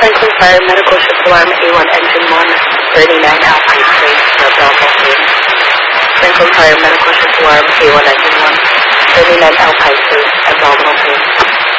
Franklin Fire Medical Ship Alarm A1 Engine 1, 39 Alpine Space, Bravo Wind. Franklin Fire Medical Ship Alarm A1 Engine